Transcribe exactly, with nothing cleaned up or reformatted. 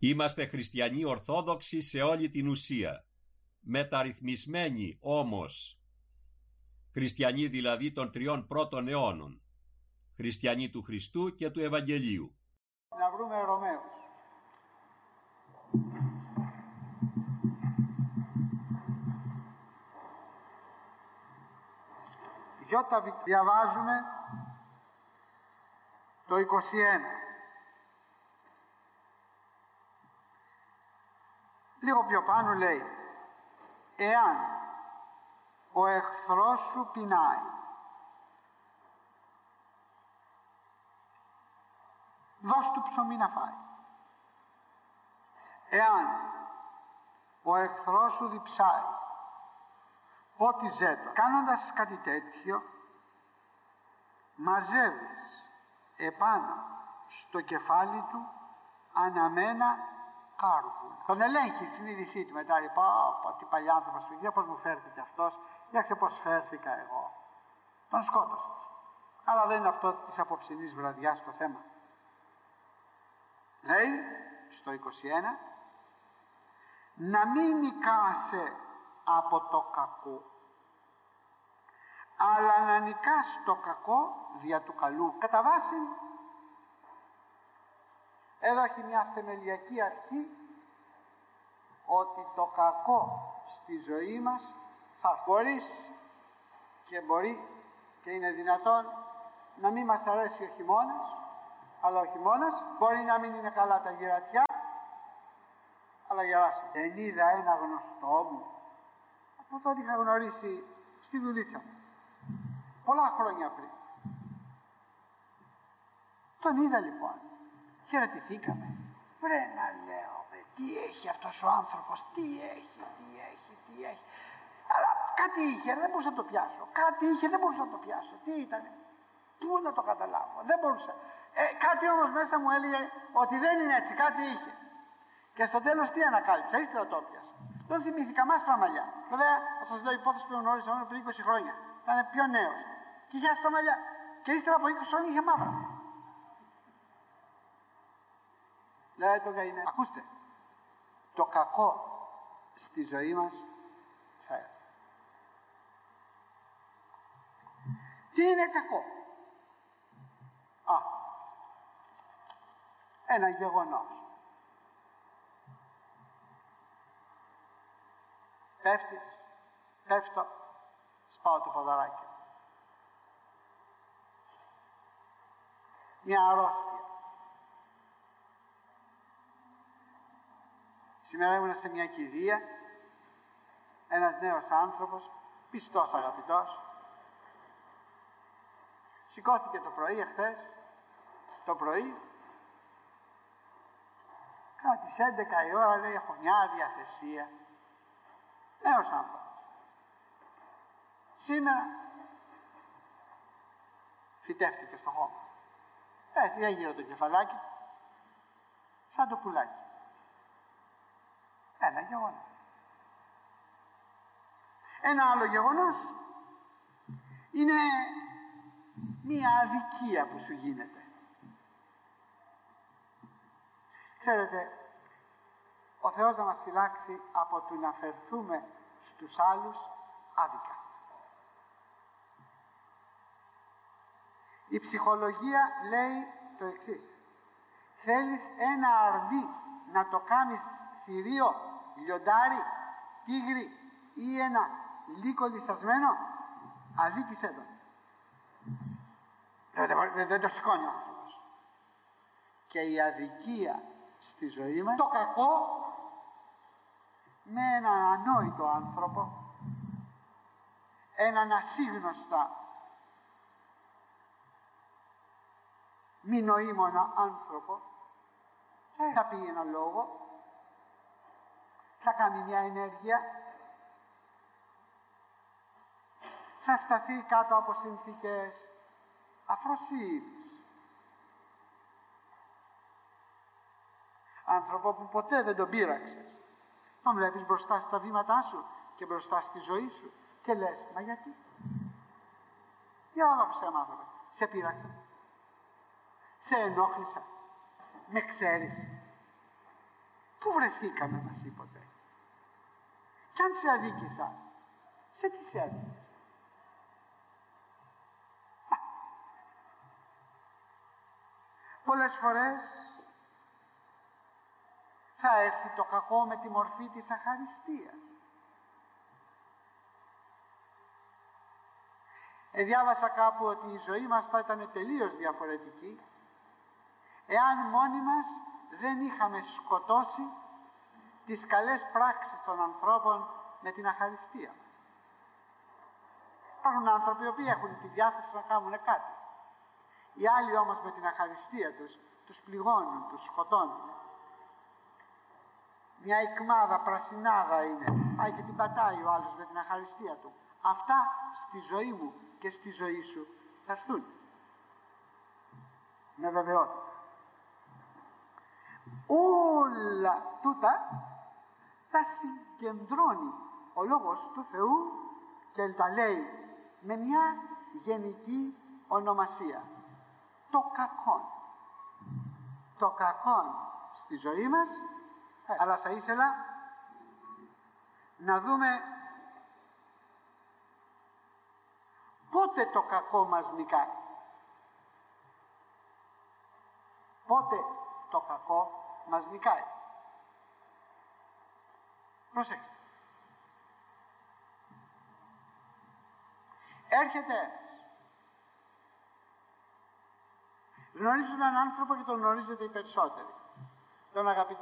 Είμαστε χριστιανοί ορθόδοξοι σε όλη την ουσία, μεταρρυθμισμένοι όμως. Χριστιανοί δηλαδή των τριών πρώτων αιώνων, χριστιανοί του Χριστού και του Ευαγγελίου. Να βρούμε Ρωμαίους. Γιώτα διαβάζουμε το είκοσι ένα. Λίγο πιο πάνω λέει: εάν ο εχθρός σου πεινάει, δώσ' του ψωμί να φάει. Εάν ο εχθρός σου διψάει, πότιζέ το. Κάνοντας κάτι τέτοιο, μαζεύεις επάνω στο κεφάλι του αναμένα κάρβουνα. Τον ελέγχει η συνείδησή του μετά. Είπα, πω, τι παλιά άνθρωπος, για πώς μου φέρθηκε αυτός, για πώς φέρθηκα εγώ. Τον σκότωσε. Αλλά δεν είναι αυτό της απόψινής βραδιάς το θέμα. Λέει στο είκοσι ένα, να μην νικάσαι από το κακό, αλλά να νικάς το κακό δια του καλού. Κατά βάση, εδώ έχει μια θεμελιακή αρχή ότι το κακό στη ζωή μας θα μπορείς και μπορεί και είναι δυνατόν να μην μας αρέσει ο χειμώνας, αλλά ο χειμώνας μπορεί να μην είναι καλά τα γυρατιά, αλλά γελάσαμε. Δεν είδα ένα γνωστό μου από τότε είχα γνωρίσει στη δουλίτσα μου πολλά χρόνια πριν. Τον είδα λοιπόν, χαιρετηθήκαμε. Βρε να λέω, τι έχει αυτός ο άνθρωπος, τι έχει, τι έχει, τι έχει. Αλλά κάτι είχε, δεν μπορούσα να το πιάσω. Κάτι είχε, δεν μπορούσα να το πιάσω. Τι ήτανε, πού να το καταλάβω, δεν μπορούσα. Ε, κάτι όμως μέσα μου έλεγε ότι δεν είναι έτσι, κάτι είχε. Και στο τέλος τι ανακάλυψα, ύστερα το πιάσα. Τον θυμήθηκα μάσπρα μαλλιά. Βέβαια, θα σας λέω υπόθεση που γνώρισα μόνο πριν είκοσι χρόνια. Ήταν πιο νέος. Και είχε άσπρα μαλλιά. Και ύστερα από είκοσι χρόνια είχε μαύρα. Λέει τον καημένο. Ακούστε, το κακό στη ζωή μας θα έρθει. Τι είναι κακό? Α, ένα γεγονός. Πέφτεις, πέφτω, σπάω το ποδαράκι. Μια αρρώστια. Σήμερα ήμουν σε μια κηδεία, ένας νέος άνθρωπος, πιστός αγαπητός, σηκώθηκε το πρωί εχθές, το πρωί, κάνα τις έντεκα η ώρα, λέει, έχω μια διαθεσία. Νέος άνθρωπος. Σήμερα φυτεύτηκε στο χώμα. Έτσι έγειρε το κεφαλάκι, σαν το πουλάκι. Ένα γεγονός. Ένα άλλο γεγονός είναι μία αδικία που σου γίνεται. Ξέρετε, ο Θεός να μας φυλάξει από το να φερθούμε στους άλλους άδικα. Η ψυχολογία λέει το εξής: θέλεις ένα αρδί να το κάνεις θηρίο, λιοντάρι, τίγρη ή ένα λύκο λυσασμένο, αδίκησέ τον. Δεν, δεν, δεν το σηκώνει ο άνθρωπος. Και η αδικία στη ζωή μας, το κακό, με έναν ανόητο άνθρωπο, έναν ασύγνωστα μη νοήμονα άνθρωπο, θα πει ένα λόγο, θα κάνει μια ενέργεια, θα σταθεί κάτω από συνθήκες αφροσύνης. Άνθρωπο που ποτέ δεν τον πείραξες. Τον βλέπεις μπροστά στα βήματά σου και μπροστά στη ζωή σου και λες, μα γιατί? Για όλα που σε άνθρωπο, σε πείραξα, σε ενόχλησα, με ξέρεις, Πού βρεθήκαμε μας είπατε? Κι αν σε αδίκησα, σε τι σε αδίκησα? Πολλές φορές θα έρθει το κακό με τη μορφή της αχαριστίας. Εδιάβασα κάπου ότι η ζωή μας θα ήταν τελείως διαφορετική εάν μόνοι μας δεν είχαμε σκοτώσει τις καλές πράξεις των ανθρώπων με την αχαριστία. Υπάρχουν άνθρωποι οι οποίοι έχουν τη διάθεση να κάνουν κάτι. Οι άλλοι όμως με την αχαριστία τους τους πληγώνουν, τους σκοτώνουν. Μια εκμάδα πρασινάδα είναι, πάει και την πατάει ο άλλος με την αχαριστία του. Αυτά στη ζωή μου και στη ζωή σου θα έρθουν. Με βεβαιότητα. Όλα τούτα τα συγκεντρώνει ο Λόγος του Θεού και τα λέει με μια γενική ονομασία. Το κακό. Το κακό στη ζωή μας, ε, αλλά θα ήθελα να δούμε πότε το κακό μας νικάει. Πότε το κακό μας νικάει. Προσέξτε. Έρχεται ένας. Γνωρίζω έναν άνθρωπο και τον γνωρίζετε οι περισσότεροι. Τον αγαπητό